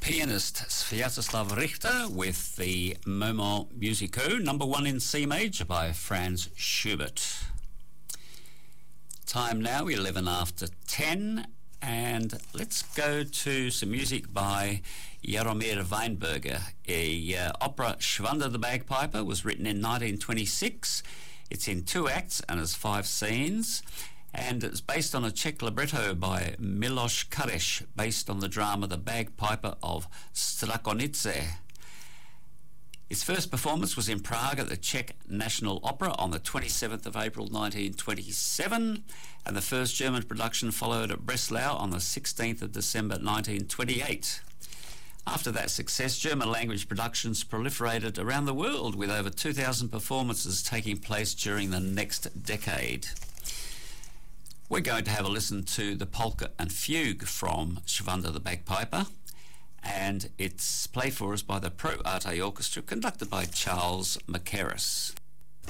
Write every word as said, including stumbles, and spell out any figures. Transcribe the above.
pianist Sviatoslav Richter with the Moment Musical, number one in C major by Franz Schubert. Time now eleven after ten, and let's go to some music by Jaromir Weinberger. A uh, opera Schwander the Bagpiper was written in nineteen twenty-six. It's in two acts and has five scenes, and it's based on a Czech libretto by Milos Kareš, based on the drama The Bagpiper of Strakonice. Its first performance was in Prague at the Czech National Opera on the twenty-seventh of April nineteen twenty-seven, and the first German production followed at Breslau on the sixteenth of December nineteen twenty-eight. After that success, German language productions proliferated around the world, with over two thousand performances taking place during the next decade. We're going to have a listen to the polka and fugue from Schwander the Bagpiper, and it's played for us by the Pro Arte Orchestra, conducted by Charles Mackerras.